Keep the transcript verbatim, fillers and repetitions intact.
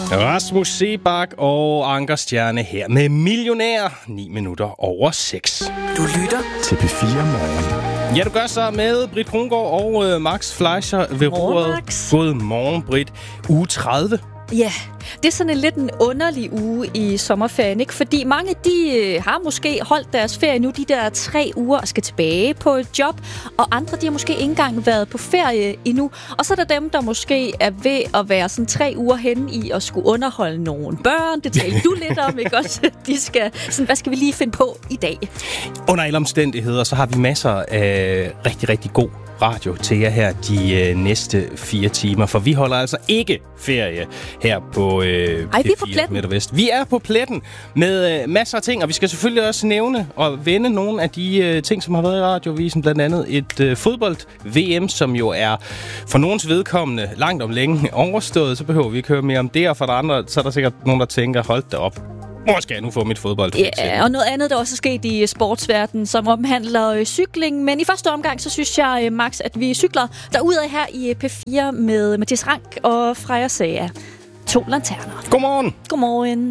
Rasmus Seebach og Anker Stjerne her med Millionær. ni minutter over seks. Du lytter til P fire Morgen. Ja, du gør så med Britt Krongaard og øh, Max Fleischer ved roret. God morgen, Britt. Uge tredive. Ja, det er sådan en lidt en underlig uge i sommerferien, ikke? Fordi mange, de øh, har måske holdt deres ferie nu, de der tre uger, og skal tilbage på et job, og andre, de har måske ikke engang været på ferie endnu. Og så er der dem, der måske er ved at være sådan tre uger hen i at skulle underholde nogle børn. Det talte du lidt om, ikke også? De skal, sådan, hvad skal vi lige finde på i dag? Under alle omstændigheder, så har vi masser af rigtig, rigtig god radio til jer her de øh, næste fire timer, for vi holder altså ikke ferie her på øh, Ej, vi er på pletten. Midt og Vest. Vi er på pletten med øh, masser af ting, og vi skal selvfølgelig også nævne og vende nogle af de øh, ting, som har været i radiovisen, blandt andet et øh, fodbold-V M, som jo er for nogens vedkommende langt om længe overstået, så behøver vi ikke høre mere om det, og for de andre, så er der sikkert nogen, der tænker, hold da op. Hvor skal jeg nu få mit fodbold? Ja, og noget andet, der også er sket i sportsverdenen, som omhandler øh, cykling. Men i første omgang, så synes jeg, øh, Max, at vi cykler derudad her i P fire med Mathias Rank og Freja Sager. To lanterner. Godmorgen. Godmorgen.